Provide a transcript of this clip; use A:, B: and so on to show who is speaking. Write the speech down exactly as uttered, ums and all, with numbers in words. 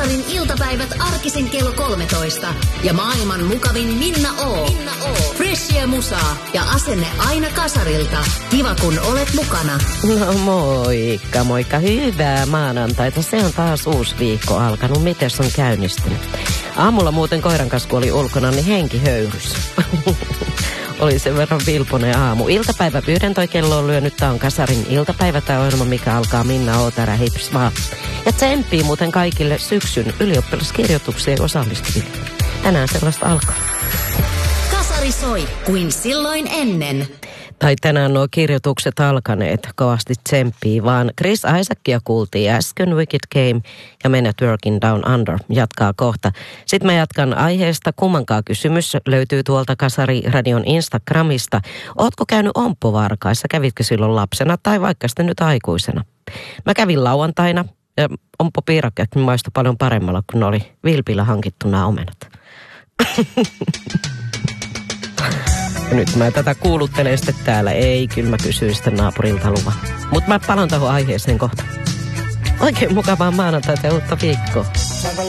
A: Kasarin iltapäivät arkisin kello kolmetoista. Ja maailman mukavin Minna O. Minna O. Freshia musaa ja asenne aina Kasarilta. Kiva kun olet mukana.
B: No moikka, moikka. Hyvää maanantaita. Se on taas uusi viikko alkanut. Mites on käynnistynyt? Aamulla muuten koiran kanssa, kun oli ulkona, niin henki höyrys. Oli sen verran vilponen aamu. Iltapäivä pyydän toi kello on lyönyt. Tää on Kasarin iltapäivä, tää ohjelma, mikä alkaa Minna O. Tärä hips vaan. Ja tsemppii muuten kaikille syksyn ylioppilaskirjoituksiin osallistuville. Tänään sellaista alkaa.
A: Kasari soi kuin silloin ennen.
B: Tai tänään nuo kirjoitukset alkaneet, kovasti tsemppii, vaan Chris Isaacia kuultiin äsken, Wicked Game ja Men at Working Down Under jatkaa kohta. Sitten mä jatkan aiheesta, kummankaan kysymys löytyy tuolta Kasari Radion Instagramista. Ootko käynyt omppuvarkaissa, kävitkö silloin lapsena tai vaikka sitten nyt aikuisena? Mä kävin lauantaina ja omppupiirakkeetkin maistui paljon paremmalla, kun ne oli Vilpillä hankittu nämä omenat. Nyt mä tätä kuuluttelen sitten täällä. Ei, kyllä mä kysyin sitten naapurilta luvan. Mutta mä palaan tuohon aiheeseen kohta. Oikein mukavaa maanantaita ja uutta viikkoa.